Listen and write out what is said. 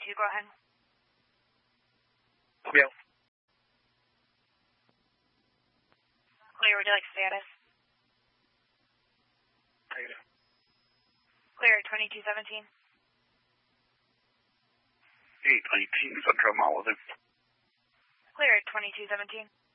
go ahead. Yeah. Clear, would you like status? Negative. Clear, 2217. 819 Central Malibu. Clear, 2217.